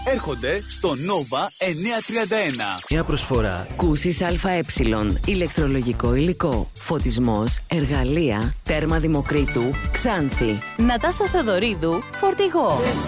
έρχονται στο Nova 931. Μια προσφορά. Κούσης ΑΕ. Ηλεκτρολογικό υλικό. Φωτισμός. Εργαλεία. Τέρμα Δημοκρίτου. Ξάνθη. Νατάσα Θεοδωρίδου. Φορτηγό.